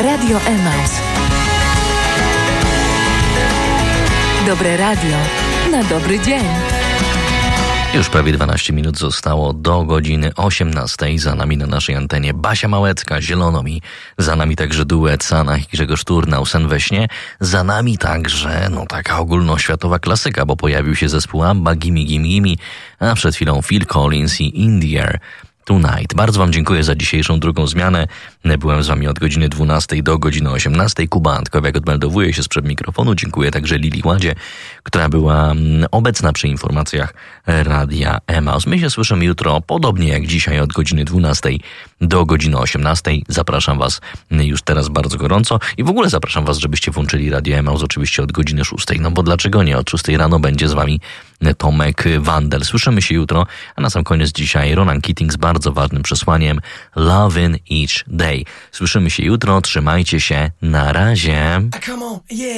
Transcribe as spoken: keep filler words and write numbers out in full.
Radio Emaus. Dobre radio na dobry dzień. Już prawie dwanaście minut zostało do godziny osiemnastej. Za nami na naszej antenie Basia Małecka, Zielonomi. Za nami także duet Sanach i Grzegorz Turnał, Sen we śnie. Za nami także, no taka ogólnoświatowa klasyka, bo pojawił się zespół ABBA, Gimme Gimme Gimme, a przed chwilą Phil Collins i In the Air Tonight. Bardzo wam dziękuję za dzisiejszą drugą zmianę. Byłem z wami od godziny dwunastej do godziny osiemnastej. Kuba Antkowiak odmeldowuje się sprzed mikrofonu. Dziękuję także Lili Ładzie, która była obecna przy informacjach Radia Emaus. My się słyszymy jutro, podobnie jak dzisiaj, od godziny dwunastej do godziny osiemnastej. Zapraszam was już teraz bardzo gorąco i w ogóle zapraszam was, żebyście włączyli Radio Emaus oczywiście od godziny szóstej. No bo dlaczego nie? Od szóstej rano będzie z wami Tomek Wandel. Słyszymy się jutro, a na sam koniec dzisiaj Ronan Keating z bardzo ważnym przesłaniem Lovin' Each Day. Słyszymy się jutro, trzymajcie się, na razie.